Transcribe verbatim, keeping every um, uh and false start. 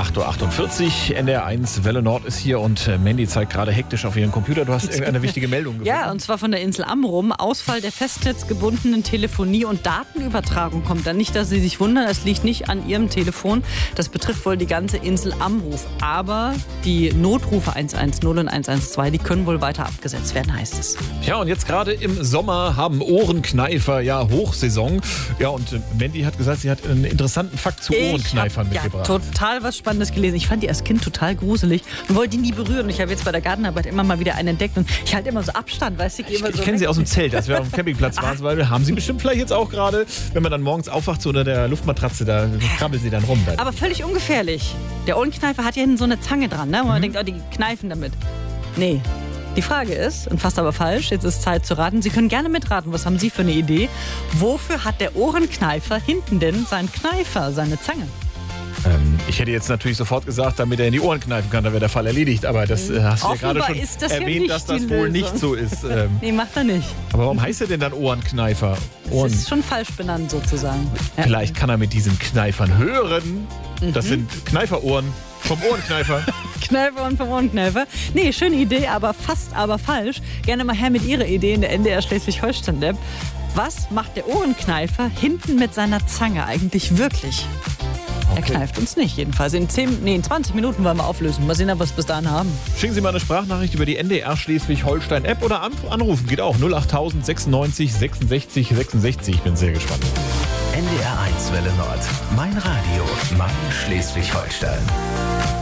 acht Uhr achtundvierzig, N D R eins Welle Nord ist hier und Mandy zeigt gerade hektisch auf ihren Computer. Du hast irgendeine wichtige Meldung gefunden. Ja, und zwar von der Insel Amrum. Ausfall der festnetzgebundenen Telefonie und Datenübertragung kommt dann. Nicht, dass Sie sich wundern, es liegt nicht an Ihrem Telefon. Das betrifft wohl die ganze Insel Amrum. Aber die Notrufe eins eins null und eins eins zwei, die können wohl weiter abgesetzt werden, heißt es. Ja, und jetzt gerade im Sommer haben Ohrenkneifer ja Hochsaison. Ja, und Mandy hat gesagt, sie hat einen interessanten Fakt zu Ohrenkneifern ich hab, mitgebracht. Ja, total was Spannendes gelesen. Ich fand die als Kind total gruselig und wollte die nie berühren. Ich habe jetzt bei der Gartenarbeit immer mal wieder einen entdeckt und ich halte immer so Abstand, weißt du? Ich, ich, immer ich so kenne sie aus dem Zelt, als wir auf dem Campingplatz waren, Ah. weil wir haben sie bestimmt vielleicht jetzt auch gerade, wenn man dann morgens aufwacht, so unter der Luftmatratze, da krabbelt sie dann rum. Dann. Aber völlig ungefährlich. Der Ohrenkneifer hat ja hinten so eine Zange dran, ne? wo man mhm. denkt, oh, die kneifen damit. Nee. Die Frage ist, und fast aber falsch, jetzt ist Zeit zu raten. Sie können gerne mitraten. Was haben Sie für eine Idee? Wofür hat der Ohrenkneifer hinten denn seinen Kneifer, seine Zange? Ähm, ich hätte jetzt natürlich sofort gesagt, damit er in die Ohren kneifen kann, da wäre der Fall erledigt. Aber das äh, hast du ja gerade schon ist das erwähnt, ja dass das wohl Lösung. nicht so ist. Ähm, nee, macht er nicht. Aber warum heißt er denn dann Ohrenkneifer? Ohren. Das ist schon falsch benannt sozusagen. Ja. Vielleicht kann er mit diesen Kneifern hören. Mhm. Das sind Kneiferohren vom Ohrenkneifer. Kneifer und vom Ohrenkneifer. Nee, schöne Idee, aber fast aber falsch. Gerne mal her mit Ihrer Idee in der N D R Schleswig-Holstein-Lab. Was macht der Ohrenkneifer hinten mit seiner Zange eigentlich wirklich? Okay. Er kneift uns nicht, jedenfalls. In, zehn, nee, in zwanzig Minuten wollen wir auflösen. Mal sehen, ob wir es bis dahin haben. Schicken Sie mal eine Sprachnachricht über die N D R Schleswig-Holstein-App oder anrufen. Geht auch. null achttausend sechsundneunzig sechsundsechzig sechsundsechzig. Ich bin sehr gespannt. N D R eins Welle Nord. Mein Radio. Mein Schleswig-Holstein.